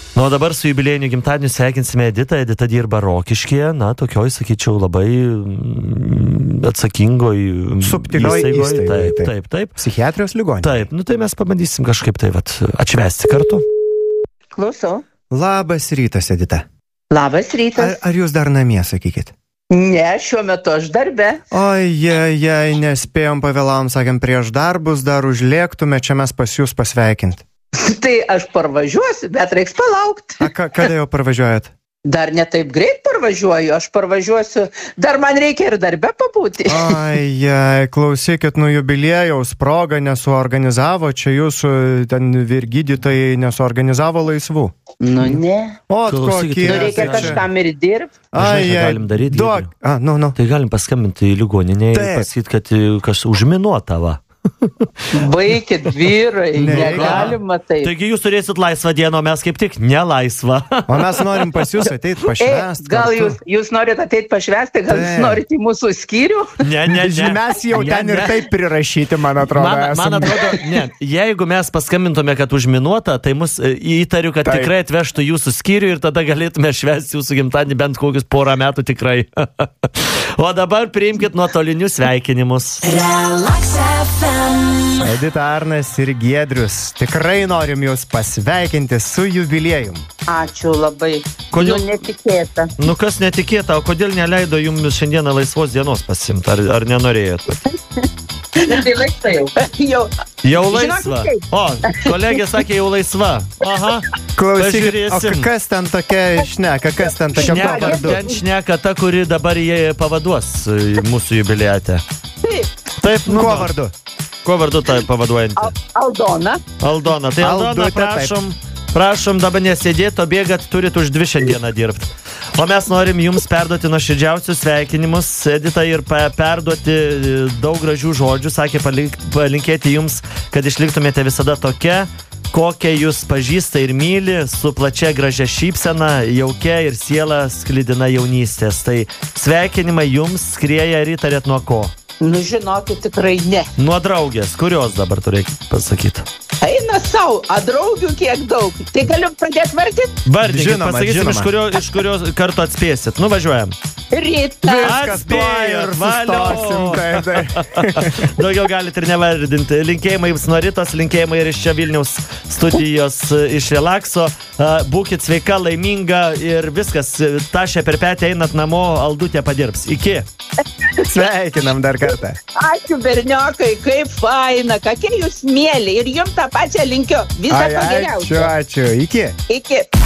Nu, o dabar su jubiliejiniu gimtadieniu sveikinsime Editą. Edita dirba Rokiškyje, na, tokioj, sakyčiau, labai atsakingoj subtilioj įstaigoje. Taip. Psichiatrijos ligoninė. Taip, nu tai mes pabandysim kažkaip tai atšvęsti kartu. Klausau. Labas rytas, Edita. Labas rytas. Ar jūs dar namie, sakykit? Ne, šiuo metu aš darbe. Oi, nespėjom pavėlavom, sakėm, prieš darbus dar užlėktume, čia mes pas jūs pasveikinti. Tai aš parvažiuosiu, bet reiks palaukti. Kada jau parvažiuojat? Dar ne taip greit parvažiuoju, aš parvažiuosiu, dar man reikia ir darbe pabūti. Klausykit, jubiliejaus progą nesuorganizavo, čia jūsų ten vyrgydytojai nesuorganizavo laisvų. Nu ne. Kokie. Reikia kažkam ir dirbti. Galim daryti. Tai galim paskambinti į ligoninę ir pasakyti, kad kas užminuota va. Baikit, vyrai, negalima taip. Taigi jūs turėsit laisvą dieną, o mes kaip tik nelaisvą. O mes norim pas jūs ateit pašvęsti. Gal jūs norit ateit pašvęsti, gal jūs norit į mūsų skyrių? Ne. Mes jau ten ir taip prirašyti, man atrodo. Man atrodo, ne. Jeigu mes paskambintume, kad užminuota, tai mus įtariu, kad tikrai atvežtų jūsų skyrių ir tada galėtume švęsti jūsų gimtadienį bent kokius porą metų tikrai. O dabar priimkit nuotolinius sveikinimus. Edita, Arnas ir Giedrius, tikrai norim jūs pasveikinti su jubiliejum. Ačiū labai. Kodėl? Netikėta. Kas netikėta, o kodėl neleido jums šiandieną laisvos dienos pasimti, ar nenorėjot? Tai laisva jau. Jau laisva? O, kolegė sakė jau laisva. Aha. Klausykit, o kas ten tokia šneka, Ten šneka ta, kuri dabar jie pavaduos mūsų jubiliate. Taip, Kuo vardu tai pavaduojantį? Aldona. Aldona. Tai Aldona, prašom dabar nesėdėti, o bėgat turit už 2 šiandieną dirbti. O mes norim jums perduoti nuoširdžiausius sveikinimus, Edita, ir perduoti daug gražių žodžių. Sakė palinkėti jums, kad išliktumėte visada tokia, kokią jūs pažįsta ir myli, su plačia gražia šypsena, jaukia ir siela sklidina jaunystės. Tai sveikinimai jums skrieja ir įtarėt nuo ko? Žinokit, tikrai ne. Nuo draugės, kurios dabar turėkit pasakyti? Eina savo, draugių kiek daug. Tai galiu pradėti vardyti? Vardinkit, pasakysim, iš kurios karto atspėsit. Važiuojam. Rita. Atspėjot, valio. Daugiau galite ir nevardinti. Linkėjimai jums nuo Ritos, linkėjimai ir iš čia Vilniaus studijos iš Relakso. Būkit sveika, laiminga ir viskas. Tašė per petį einat namo, Aldutė padirbs. Iki. Sveikinam dar kartą. Ačiū, berniokai, kaip faina, kokie jūs mėly. Ir jums tą pačią linkiu. Visą ko geriausio. Ačiū. Iki.